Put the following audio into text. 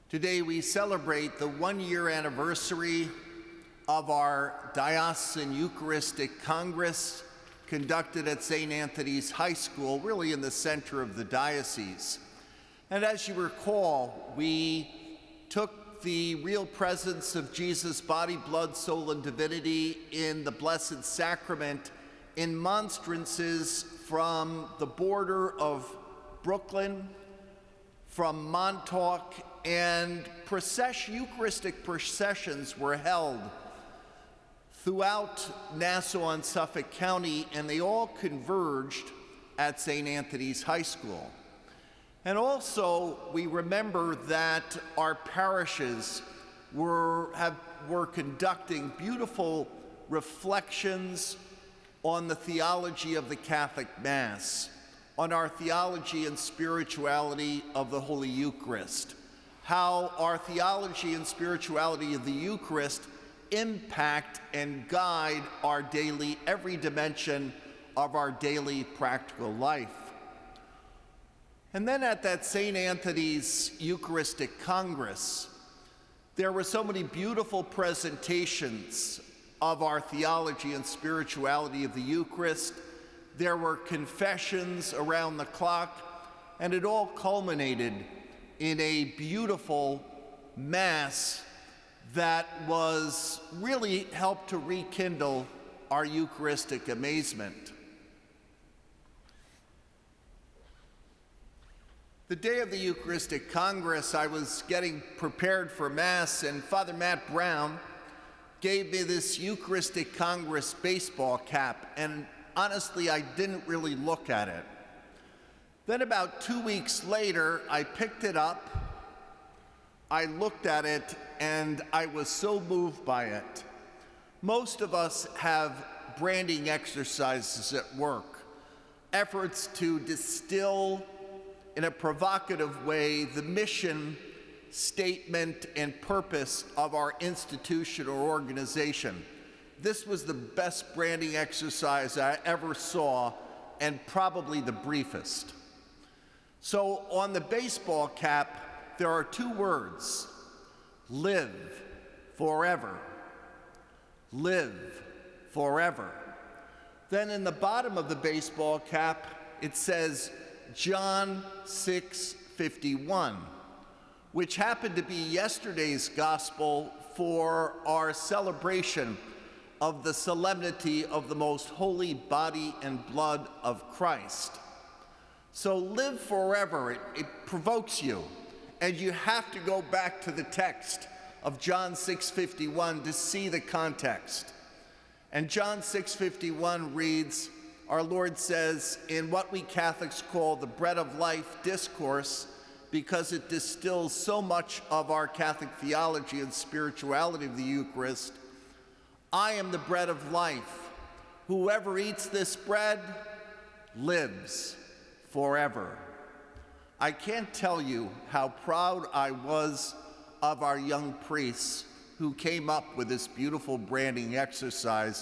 Today we celebrate the one-year anniversary of our Diocesan Eucharistic Congress conducted at St. Anthony's High School, really in the center of the diocese. And as you recall, we took the real presence of Jesus' body, blood, soul, and divinity in the Blessed Sacrament in monstrances from the border of Brooklyn, from Montauk, and Eucharistic processions were held throughout Nassau and Suffolk County, and they all converged at St. Anthony's High School. And also, we remember that our parishes were conducting beautiful reflections on the theology of the Catholic Mass, on our theology and spirituality of the Holy Eucharist, how our theology and spirituality of the Eucharist impact and guide our every dimension of our daily practical life. And then at that St. Anthony's Eucharistic Congress, there were so many beautiful presentations of our theology and spirituality of the Eucharist. There were confessions around the clock, and it all culminated in a beautiful Mass that was really helped to rekindle our Eucharistic amazement. The day of the Eucharistic Congress, I was getting prepared for Mass, and Father Matt Brown gave me this Eucharistic Congress baseball cap, and honestly, I didn't really look at it. Then about 2 weeks later, I picked it up, I looked at it, and I was so moved by it. Most of us have branding exercises at work, efforts to distill in a provocative way the mission, statement, and purpose of our institution or organization. This was the best branding exercise I ever saw, and probably the briefest. So on the baseball cap, there are 2 words: live forever. Live forever. Then in the bottom of the baseball cap, it says John 6:51, which happened to be yesterday's gospel for our celebration of the solemnity of the most holy body and blood of Christ. So live forever, it provokes you, and you have to go back to the text of John 6:51 to see the context. And John 6:51 reads, our Lord says, in what we Catholics call the Bread of Life discourse, because it distills so much of our Catholic theology and spirituality of the Eucharist, I am the bread of life. Whoever eats this bread lives forever. I can't tell you how proud I was of our young priests who came up with this beautiful branding exercise